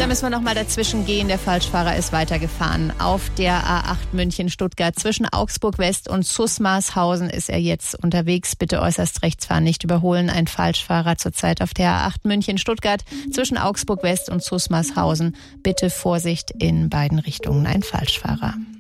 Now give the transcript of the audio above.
da müssen wir noch mal dazwischen gehen. Der Falschfahrer ist weitergefahren. Auf der A8 München-Stuttgart zwischen Augsburg West und Susmarshausen ist er jetzt unterwegs. Bitte äußerst rechts fahren, nicht überholen. Ein Falschfahrer zurzeit auf der A8 München-Stuttgart zwischen Augsburg West und Susmarshausen. Bitte Vorsicht in beiden Richtungen. Ein Falschfahrer.